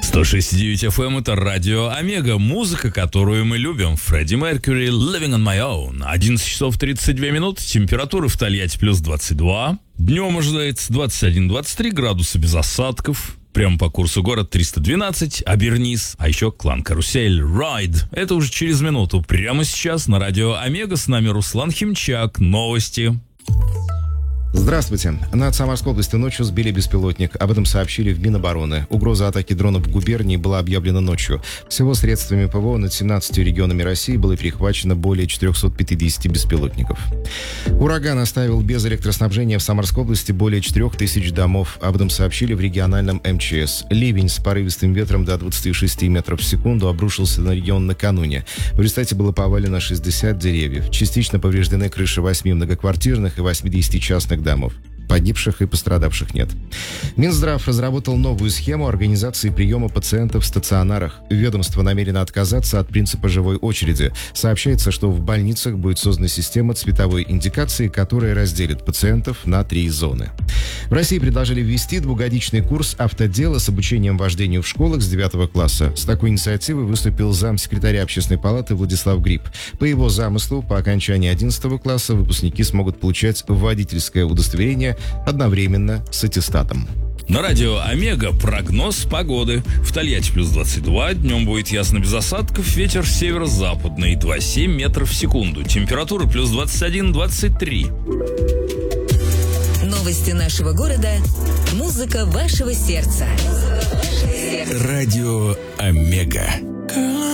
106.9 FM — это радио Омега, музыка, которую мы любим. Фредди Меркьюри, Living on My Own. 11 часов 32 минуты, температура в Тольятти плюс 22. Днем ожидается 21-23 градуса без осадков. Прямо по курсу город 312, Абернис, а еще клан Карусель, Ride. Это уже через минуту. Прямо сейчас на радио Омега с нами Руслан Химчак. Новости. Здравствуйте. Над Самарской областью ночью сбили беспилотник. Об этом сообщили в Минобороны. Угроза атаки дронов в губернии была объявлена ночью. Всего средствами ПВО над 17 регионами России было перехвачено более 450 беспилотников. Ураган оставил без электроснабжения в Самарской области более 4000 домов. Об этом сообщили в региональном МЧС. Ливень с порывистым ветром до 26 метров в секунду обрушился на регион накануне. В результате было повалено 60 деревьев. Частично повреждены крыши 8 многоквартирных и 80 частных домов. Погибших и пострадавших нет. Минздрав разработал новую схему организации приема пациентов в стационарах. Ведомство намерено отказаться от принципа живой очереди. Сообщается, что в больницах будет создана система цветовой индикации, которая разделит пациентов на 3 зоны. В России предложили ввести двухгодичный курс автодела с обучением вождению в школах с 9 класса. С такой инициативой выступил замсекретаря Общественной палаты Владислав Гриб. По его замыслу, по окончании 11 класса выпускники смогут получать водительское удостоверение одновременно с аттестатом. На радио Омега прогноз погоды. В Тольятти плюс 22, днем будет ясно без осадков, ветер северо-западный 2,7 метров в секунду. Температура плюс 21-23. Новости нашего города. Музыка вашего сердца. Радио Омега.